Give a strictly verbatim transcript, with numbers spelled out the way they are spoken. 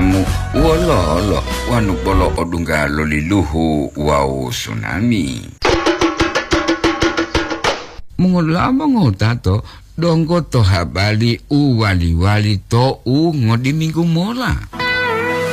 mu wala la wanu bolo odunga loliluhu wau tsunami mungula mangotato donggo to habari u wali wali to u ngodi minggu mola